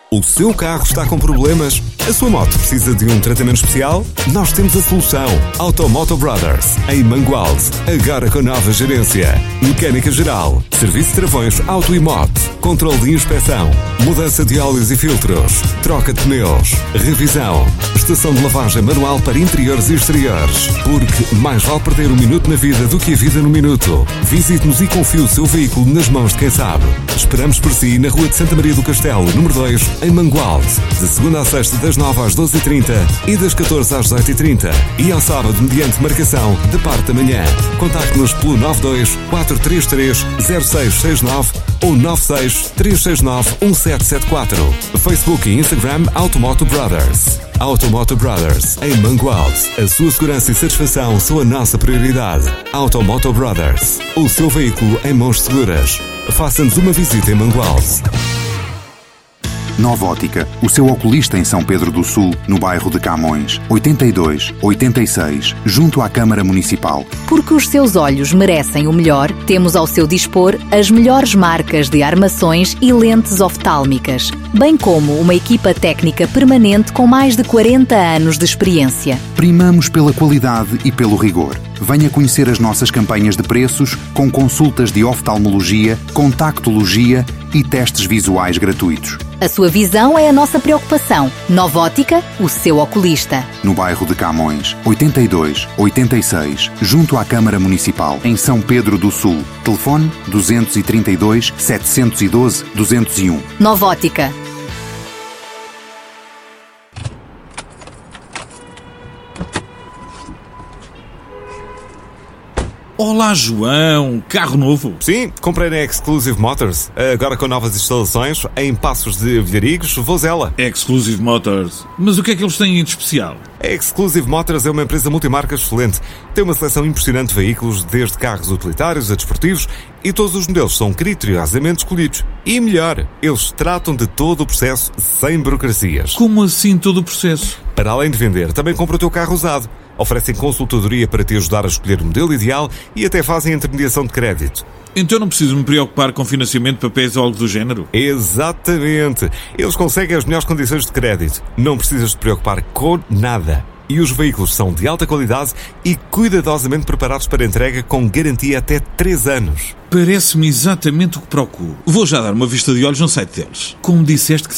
O seu carro está com problemas? A sua moto precisa de um tratamento especial? Nós temos a solução. Automoto Brothers, em Mangualde. Agora com nova gerência. Mecânica geral, serviço de travões auto e moto, controle de inspeção, mudança de óleos e filtros, troca de pneus, revisão, estação de lavagem manual para interiores e exteriores. Porque mais vale perder um minuto na vida do que a vida no minuto. Visite-nos e confie o seu veículo nas mãos de quem sabe. Esperamos por si na Rua de Santa Maria do Castelo, número 2, em Mangualde. De segunda a sexta, das 9 às 12h30 e das 14 às 18h30. E ao sábado, mediante marcação, de parte da manhã. Contacte-nos pelo 92 433 0669 ou 96 369 1774. Facebook e Instagram Automoto Brothers. Automoto Brothers, em Mangualde. A sua segurança e satisfação são a nossa prioridade. Automoto Brothers, o seu veículo em mãos seguras. Faça-nos uma visita em Mangualde. Nova Ótica, o seu oculista em São Pedro do Sul, no bairro de Camões, 82 86, junto à Câmara Municipal. Porque os seus olhos merecem o melhor, temos ao seu dispor as melhores marcas de armações e lentes oftálmicas, bem como uma equipa técnica permanente com mais de 40 anos de experiência. Primamos pela qualidade e pelo rigor. Venha conhecer as nossas campanhas de preços, com consultas de oftalmologia, contactologia e testes visuais gratuitos. A sua visão é a nossa preocupação. Nova Ótica, o seu oculista. No bairro de Camões, 82 86, junto à Câmara Municipal, em São Pedro do Sul. Telefone 232 712 201. Nova Ótica. Olá, João! Carro novo? Sim, comprei na Exclusive Motors. Agora com novas instalações em Passos de Vilharigos, Vozela. Exclusive Motors. Mas o que é que eles têm de especial? A Exclusive Motors é uma empresa multimarca excelente. Tem uma seleção impressionante de veículos, desde carros utilitários a desportivos, e todos os modelos são criteriosamente escolhidos. E melhor, eles tratam de todo o processo sem burocracias. Como assim todo o processo? Para além de vender, também compra o teu carro usado. Oferecem consultadoria para te ajudar a escolher o modelo ideal e até fazem intermediação de crédito. Então não preciso me preocupar com financiamento de papéis ou algo do género? Exatamente! Eles conseguem as melhores condições de crédito. Não precisas te preocupar com nada. E os veículos são de alta qualidade e cuidadosamente preparados para entrega com garantia até 3 anos. Parece-me exatamente o que procuro. Vou já dar uma vista de olhos no site deles. Como disseste que